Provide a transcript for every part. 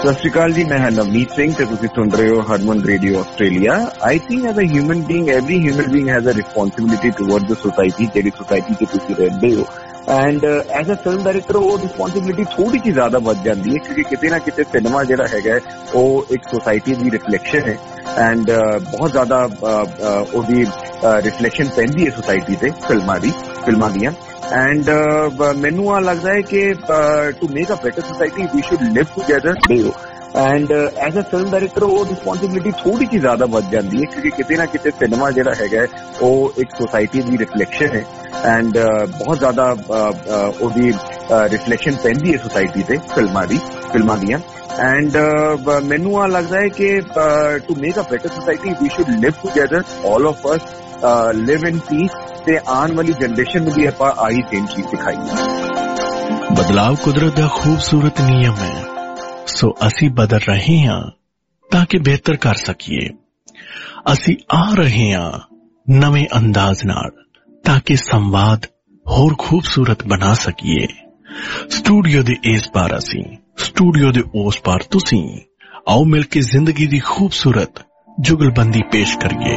ਸਤਿ ਸ਼੍ਰੀ ਅਕਾਲ ਜੀ, ਮੈਂ ਹਾਂ ਨਵਨੀਤ ਸਿੰਘ ਤੇ ਤੁਸੀਂ ਸੁਣ ਰਹੇ ਹੋ ਹਰਮਨ radio Australia. I think as a human being, every human being has a responsibility toward the society, ਜਿਹੜੀ ਸੋਸਾਇਟੀ 'ਚ ਤੁਸੀਂ ਰਹਿੰਦੇ ਹੋ। And as a film director ਉਹ ਰਿਸਪੌਂਸਿਬਿਲਿਟੀ ਥੋੜੀ ਜਿਹੀ ਜ਼ਿਆਦਾ ਵੱਧ ਜਾਂਦੀ ਹੈ, ਕਿਉਂਕਿ ਕਿਤੇ ਨਾ ਕਿਤੇ ਸਿਨੇਮਾ ਜਿਹੜਾ ਹੈਗਾ ਉਹ ਇੱਕ ਸੋਸਾਇਟੀ ਦੀ ਰਿਫਲੈਕਸ਼ਨ ਹੈ। ਐਂਡ ਬਹੁਤ ਜ਼ਿਆਦਾ ਉਹਦੀ ਰਿਫਲੈਕਸ਼ਨ ਪੈਂਦੀ ਹੈ ਸੋਸਾਇਟੀ ਤੇ ਫਿਲਮਾਂ ਦੀਆਂ। ਐਂਡ ਮੈਨੂੰ ਆ ਲੱਗਦਾ ਹੈ ਕਿ to make a better society we should Liv together. And as a film director ਉਹ ਰਿਸਪੌਂਸਿਬਿਲਿਟੀ ਥੋੜੀ ਜਿਹੀ ਜ਼ਿਆਦਾ ਵੱਧ ਜਾਂਦੀ ਹੈ, ਕਿਉਂਕਿ ਕਿਤੇ ਨਾ ਕਿਤੇ ਸਿਨੇਮਾ ਜਿਹੜਾ ਹੈਗਾ ਉਹ ਇੱਕ ਸੋਸਾਇਟੀ ਦੀ ਰਿਫਲੈਕਸ਼ਨ ਹੈ। ਐਂਡ ਬਹੁਤ ਜ਼ਿਆਦਾ ਉਹਦੀ ਰਿਫਲੈਕਸ਼ਨ ਪੈਂਦੀ ਹੈ ਸੋਸਾਇਟੀ ਤੇ ਫਿਲਮਾਂ ਦੀਆਂ। ਐਂਡ ਮੈਨੂੰ ਆ ਲੱਗਦਾ ਹੈ ਕਿ to make a better society we should Liv together, all of us Liv in piece, ਤੇ ਆਉਣ ਵਾਲੀ ਜਨਰੇਸ਼ਨ ਨੂੰ ਵੀ ਆਪਾਂ ਆਹੀ ਸੇਮ ਚੀਜ਼ ਦਿਖਾਈਏ। ਬਦਲਾਵ ਕੁਦਰਤ ਦਾ ਖੂਬਸੂਰਤ ਨਿਯਮ ਹੈ, ਸੋ ਅਸੀਂ ਬਦਲ ਰਹੇ ਹਾਂ ਤਾਂ ਕਿ ਬਿਹਤਰ ਕਰ ਸਕੀਏ। ਅਸੀਂ ਆ ਰਹੇ ਹਾਂ ਨਵੇਂ ਅੰਦਾਜ਼ ਨਾਲ ਤਾਂ ਕਿ ਸੰਵਾਦ ਹੋਰ ਖੂਬਸੂਰਤ ਬਣਾ ਸਕੀਏ। ਸਟੂਡੀਓ ਦੇ ਇਸ ਪਾਰ ਅਸੀਂ, ਸਟੂਡੀਓ ਦੇ ਉਸ ਪਾਰ ਤੁਸੀਂ। ਆਓ ਮਿਲ ਕੇ ਜ਼ਿੰਦਗੀ ਦੀ ਖੂਬਸੂਰਤ ਜੁਗਲਬੰਦੀ ਪੇਸ਼ ਕਰੀਏ।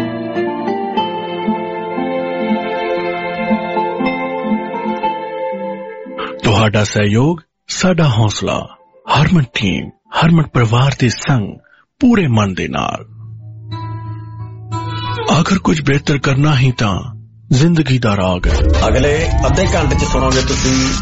ਤੁਹਾਡਾ ਸਹਿਯੋਗ ਸਾਡਾ ਹੌਸਲਾ। ਹਰਮਨ ਟੀਮ, ਹਰਮਨ ਪਰਿਵਾਰ ਦੇ ਸੰਗ ਪੂਰੇ ਮਨ ਦੇ ਨਾਲ। ਆਖਰ ਕੁਝ ਬਿਹਤਰ ਕਰਨਾ ਹੀ ਤਾਂ ਜ਼ਿੰਦਗੀ ਦਾ ਰਾਗ ਹੈ। ਅਗਲੇ ਅੱਧੇ ਘੰਟੇ 'ਚ ਸੁਣੋਗੇ ਤੁਸੀਂ